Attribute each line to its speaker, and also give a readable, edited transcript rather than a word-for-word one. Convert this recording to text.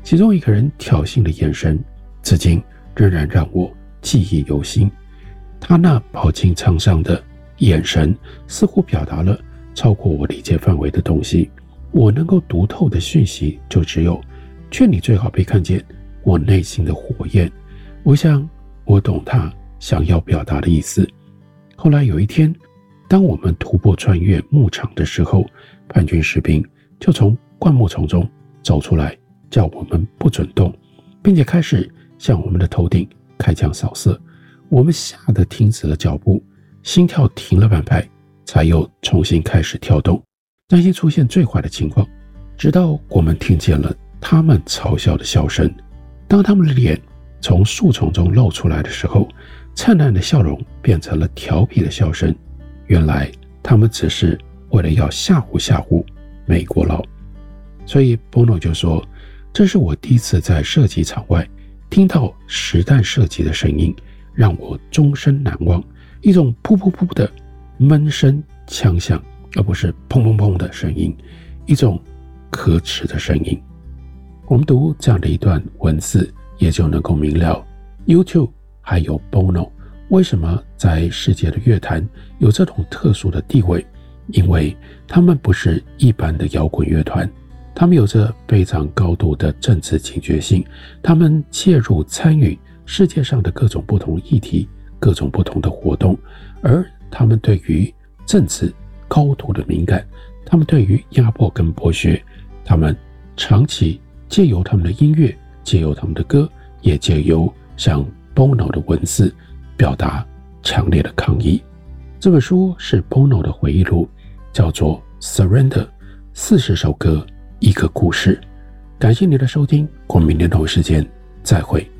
Speaker 1: 其中一个人挑衅的眼神，至今仍然让我记忆犹新。他那饱经沧桑的眼神，似乎表达了超过我理解范围的东西。我能够读透的讯息，就只有劝你最好别看见我内心的火焰。我想我懂他想要表达的意思。后来有一天，当我们徒步穿越牧场的时候，叛军士兵就从灌木丛中走出来，叫我们不准动，并且开始向我们的头顶开枪扫射。我们吓得停止了脚步，心跳停了半拍，才又重新开始跳动，担心出现最坏的情况。直到我们听见了他们嘲笑的笑声，当他们的脸从树丛中露出来的时候，灿烂的笑容变成了调皮的笑声。原来他们只是为了要吓唬美国佬。所以 Bono 就说，这是我第一次在射击场外听到实弹射击的声音，让我终身难忘。一种噗噗噗的闷声枪响，而不是砰砰砰的声音，一种可耻的声音。我们读这样的一段文字，也就能够明了 U2 还有 Bono 为什么在世界的乐坛有这种特殊的地位。因为他们不是一般的摇滚乐团，他们有着非常高度的政治警觉性，他们介入参与世界上的各种不同议题，各种不同的活动，而他们对于政治高度的敏感，他们对于压迫跟剥削，他们长期借由他们的音乐，借由他们的歌，也借由像 Bono 的文字表达强烈的抗议。这本书是 Bono 的回忆录，叫做 Surrender， 40首歌一个故事。感谢你的收听，我们明天同一时间再会。